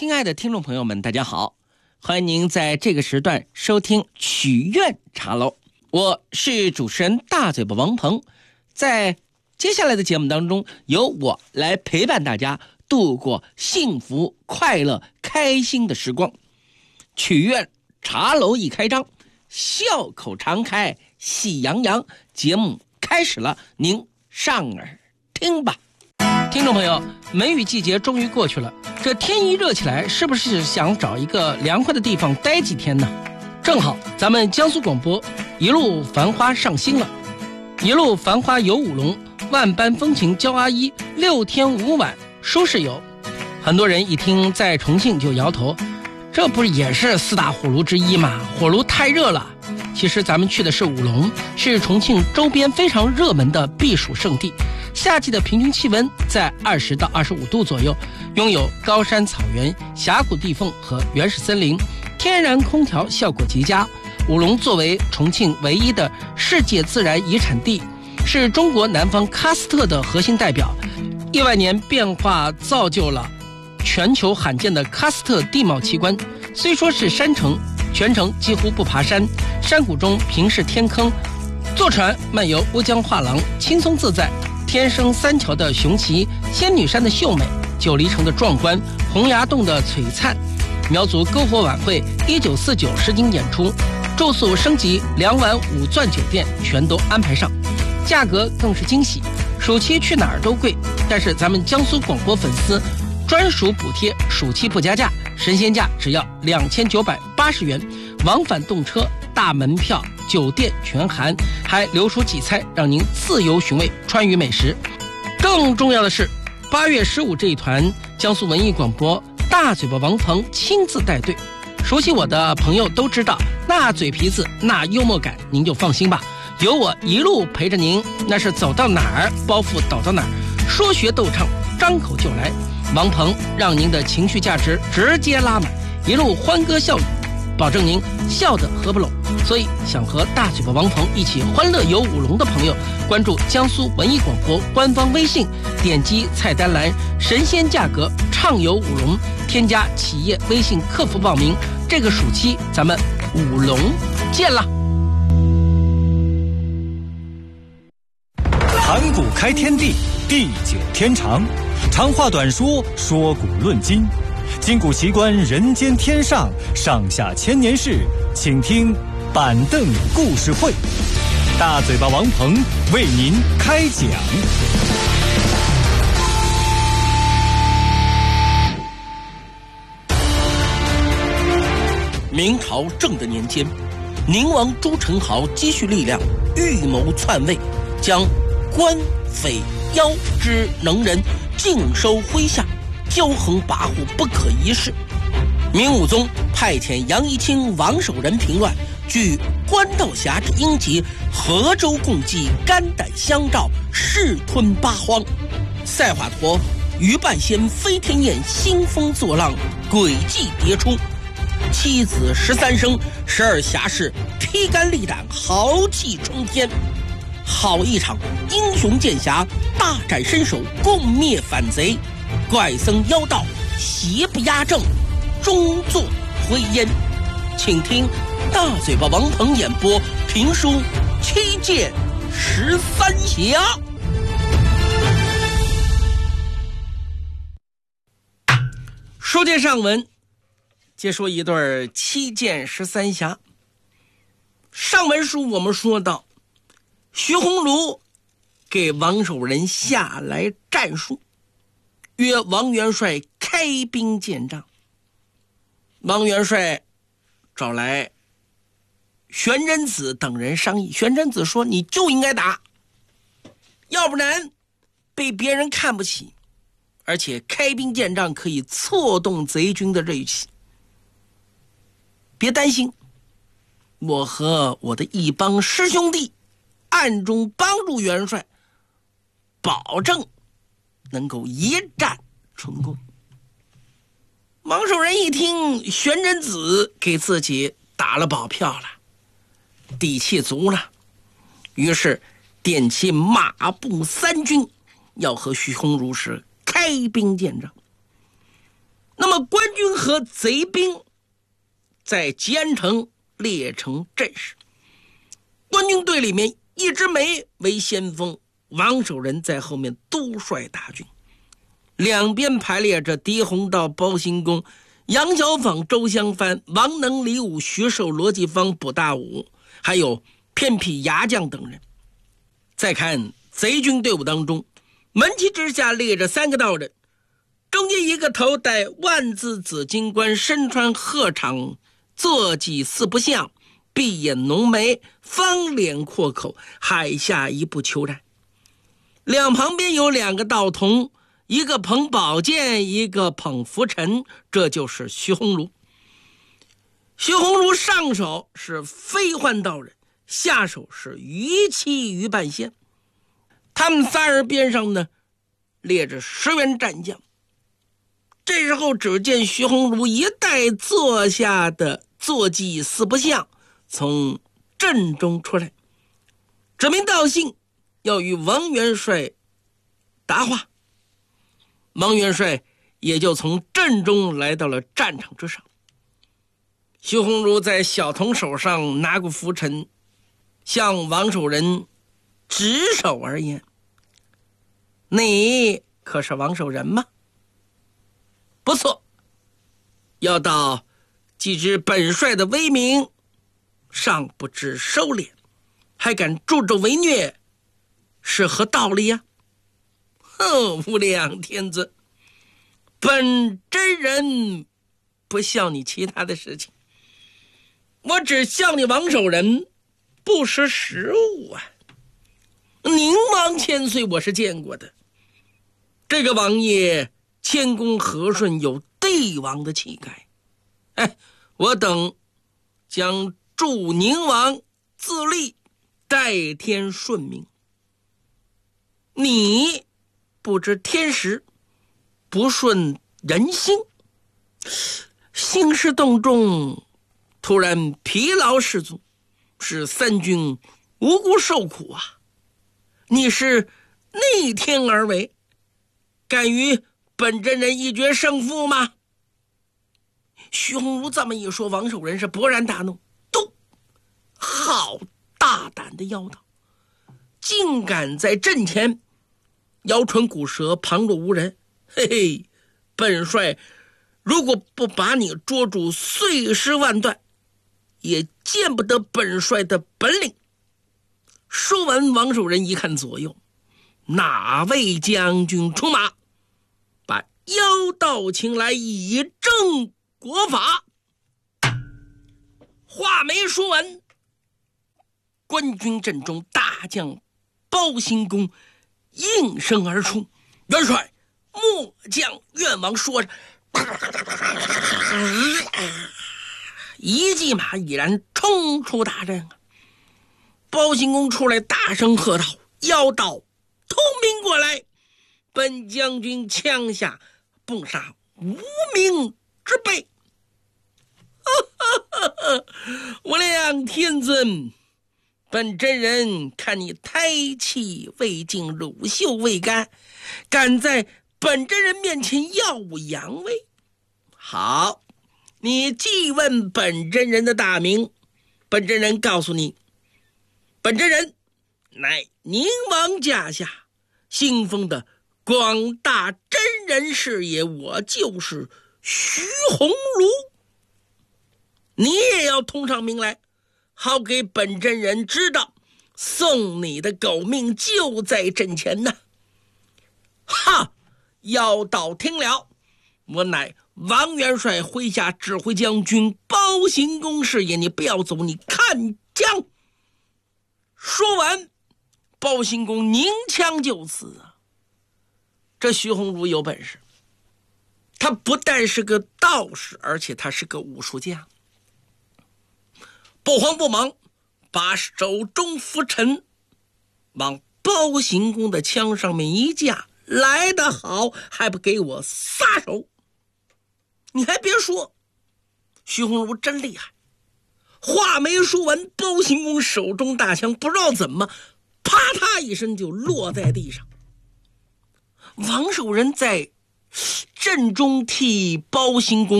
亲爱的听众朋友们，大家好，欢迎您在这个时段收听曲苑茶楼，我是主持人大嘴巴王鹏。在接下来的节目当中，由我来陪伴大家度过幸福、快乐、开心的时光。曲苑茶楼一开张，笑口常开，喜洋洋，节目开始了，您上耳听吧。听众朋友，梅雨季节终于过去了，这天一热起来，是不是想找一个凉快的地方待几天呢？正好咱们江苏广播一路繁花上新了，一路繁花游舞龙，万般风情教阿姨，6天5晚舒适游。很多人一听在重庆就摇头，这不是也是4大火炉之一吗？火炉太热了。其实咱们去的是舞龙，是重庆周边非常热门的避暑胜地。夏季的平均气温在20到25度左右，拥有高山草原、峡谷地缝和原始森林，天然空调效果极佳。舞龙作为重庆唯一的世界自然遗产地，是中国南方喀斯特的核心代表。亿万年变化造就了全球罕见的喀斯特地貌奇观。虽说是山城，全程几乎不爬山，山谷中平视天坑，坐船漫游乌江画廊，轻松自在。天生三桥的雄奇，仙女山的秀美，九黎城的壮观，洪崖洞的璀璨，苗族篝火晚会1949实景演出，住宿升级2晚5钻酒店全都安排上，价格更是惊喜。暑期去哪儿都贵，但是咱们江苏广播粉丝专属补贴，暑期不加价，神仙价只要2980元，往返动车、大门票、酒店全含，还留出几餐让您自由寻味川渝美食。更重要的是，8月15这一团江苏文艺广播大嘴巴王鹏亲自带队，熟悉我的朋友都知道，那嘴皮子那幽默感，您就放心吧，有我一路陪着您，那是走到哪儿包袱倒到哪儿，说学逗唱张口就来。王鹏让您的情绪价值直接拉满，一路欢歌笑语，保证您笑得合不拢。所以想和大嘴巴王鹏一起欢乐游舞龙的朋友，关注江苏文艺广播官方微信，点击菜单栏神仙价格畅游舞龙，添加企业微信客服报名。这个暑期咱们舞龙见了。 盘古开天地，地久天长，长话短说，说古论今，今古奇观人间天上，上下千年事，请听板凳故事会，大嘴巴王鹏为您开讲。 明朝正德年间，宁王朱宸濠积蓄力量，预谋篡位，将官匪妖之能人尽收麾下，骄横跋扈，不可一世。明武宗派遣杨仪清、王守仁平乱，据官道峡之英杰，河州共济，肝胆相照，势吞八荒。赛华佗、于半仙、飞天宴，兴风作浪，诡计迭出。妻子13生，12侠士，披肝沥胆，豪气冲天。好一场英雄剑侠大展身手，共灭反贼。怪僧妖道，邪不压正，终作灰烟。请听大嘴巴王鹏演播评书《7剑13侠》。书接上文，接说一对7剑13侠。上文书我们说到，徐鸿儒给王守仁下来战书，约王元帅开兵见仗。王元帅找来玄真子等人商议，玄真子说你就应该打，要不然被别人看不起，而且开兵见仗可以挫动贼军的锐气。别担心，我和我的一帮师兄弟暗中帮助元帅，保证能够一战成功。王守仁一听玄真子给自己打了保票了，底气足了，于是点起马步3军，要和徐鸿儒是开兵见仗。 那么官军和贼兵在吉安城列成阵势，官军队里面一枝梅为先锋，王守仁在后面督率大军，两边排列着狄宏道、包兴公、杨小舫、周襄藩、王能、李武、徐寿、罗继芳、卜大武，还有偏僻牙将等人。再看贼军队伍当中，门旗之下列着3个道人，中间一个头戴万字紫金冠，身穿鹤氅，坐骑四不像，闭眼浓眉，方脸阔口，海下一步虬髯。两旁边有2个道童，一个捧宝剑，一个捧拂尘，这就是徐鸿儒。徐鸿儒上手是飞幻道人，下手是于七、于半仙。他们3人边上呢列着10员战将。这时候只见徐鸿儒一带坐下的坐骑四不像从阵中出来，指名道姓要与王元帅答话。王元帅也就从阵中来到了战场之上。徐鸿儒在小童手上拿过拂尘，向王守仁执手而言：“你可是王守仁吗？不错，要道既知本帅的威名，尚不知收敛，还敢助纣为虐，是何道理呀？”哼，无量天子，本真人不笑你其他的事情，我只笑你王守仁不识时务啊。宁王千岁我是见过的，这个王爷谦恭和顺，有帝王的气概。我等将祝宁王自立，代天顺民。你不知天时，不顺人心，兴师动众，突然疲劳士卒，使3军无辜受苦啊！你是逆天而为，敢与本真人一决胜负吗？徐鸿儒这么一说，王守仁是勃然大怒，都好大胆的妖道，竟敢在阵前摇唇鼓舌，旁若无人。嘿嘿，本帅如果不把你捉住，碎尸万段，也见不得本帅的本领。说完，王守仁一看左右，哪位将军出马，把妖道请来，以正国法。话没说完，官军阵中大将包兴公应声而出：“元帅，末将愿王。”说着，一骑马已然冲出大阵。包兴公出来大声喝道：“妖道，通兵过来！本将军枪下不杀无名之辈。”无量天尊，本真人看你胎气未尽，乳臭未干，敢在本真人面前耀武扬威。好，你既问本真人的大名，本真人告诉你，本真人乃宁王驾下信封的广大真人是也，我就是徐鸿儒。你也要通上名来，好给本真人知道，送你的狗命就在阵前呢。哈！妖道听了，我乃王元帅麾下指挥将军包兴公是也，你不要走，你看将。说完，包兴公拧枪就刺啊！这徐鸿儒有本事，他不但是个道士，而且他是个武术家。不慌不忙，把手中拂尘往包兴公的枪上面一架，来得好，还不给我撒手！你还别说，徐鸿儒真厉害。话没说完，包兴公手中大枪不知道怎么啪嗒一声就落在地上。王守仁在阵中替包兴公